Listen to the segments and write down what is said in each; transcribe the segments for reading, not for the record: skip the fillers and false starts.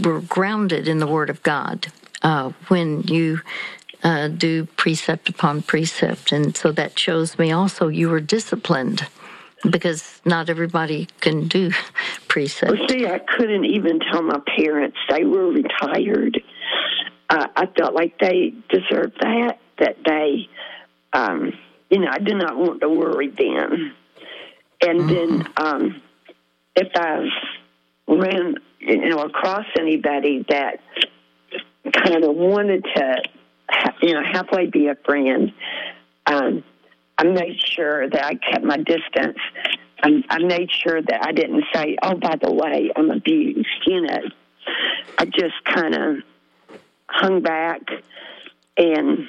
were grounded in the Word of God when you do precept upon precept. And so that shows me also you were disciplined, because not everybody can do precept. Well, see, I couldn't even tell my parents. They were retired. I felt like they deserved that they, I did not want to worry them. And then if I ran, across anybody that kind of wanted to, halfway be a friend, I made sure that I kept my distance. I made sure that I didn't say, oh, by the way, I'm abused, I just kind of hung back and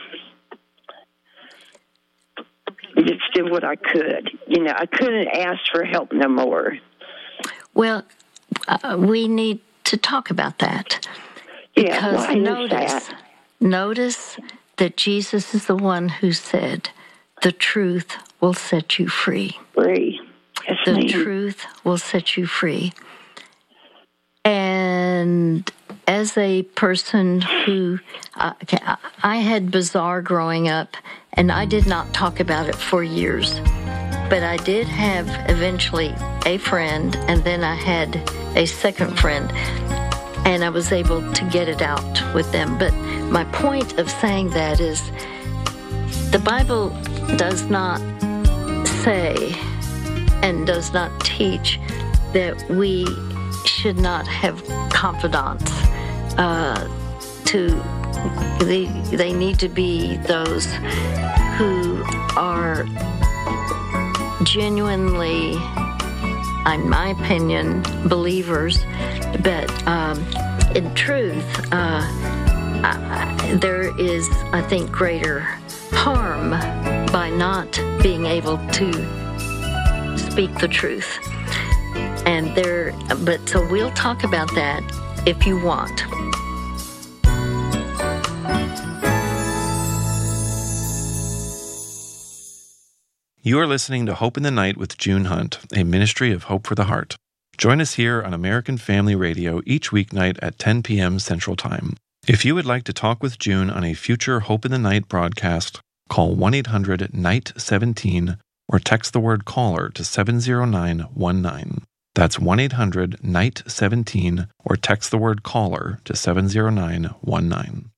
just did what I could. I couldn't ask for help no more. Well, we need to talk about that. Yeah, Because notice that Jesus is the one who said, the truth will set you free. Free. Yes, the ma'am. truth will set you free. And as a person who, I had bizarre growing up, and I did not talk about it for years. But I did have eventually a friend, and then I had a second friend, and I was able to get it out with them. But my point of saying that is the Bible does not say and does not teach that we should not have confidants. They need to be those who are genuinely, in my opinion, believers. But in truth, there is, I think, greater harm by not being able to speak the truth. But so we'll talk about that if you want. You are listening to Hope in the Night with June Hunt, a ministry of Hope for the Heart. Join us here on American Family Radio each weeknight at 10 p.m. Central Time. If you would like to talk with June on a future Hope in the Night broadcast, call 1-800-NIGHT-17 or text the word CALLER to 70919. That's 1-800-NIGHT-17 or text the word CALLER to 70919.